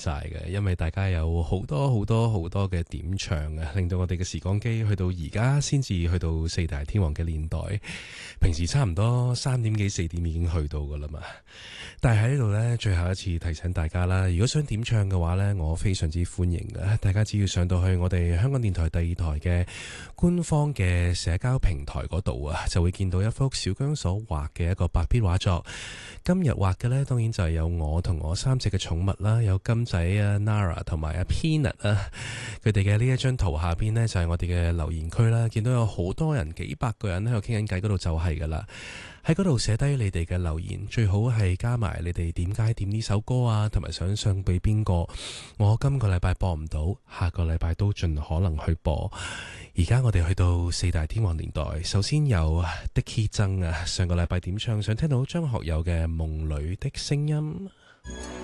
晒嘅，因為大家有好多好多好多嘅點唱啊，令到我哋嘅時光機去到而家先至去到四大天王嘅年代。平時差唔多3點幾4點已經去到噶啦嘛。但係喺呢度呢，最後一次提醒大家啦，如果想點唱嘅話呢，我非常之歡迎嘅。大家只要上到去我哋香港電台第2台嘅官方嘅社交平台嗰度啊，就會見到一幅小姜所畫嘅一個白筆畫作。今日畫嘅呢，當然就係有我同我3隻嘅寵物啦，有金仔啊、Nara 同埋阿 Peanut 啊，佢哋嘅呢一張圖下邊呢，就係我哋嘅留言區啦，見到有好多人幾百個人喺度傾緊偈，嗰度就係噶啦。喺嗰度寫低你哋嘅留言，最好係加埋你哋點解點呢首歌啊，同埋想送俾邊個。我今個禮拜播唔到，下個禮拜都盡可能去播。而家我哋去到四大天王年代，首先有 Dicky 曾啊，上個禮拜點唱，想聽到張學友嘅夢裏的聲音。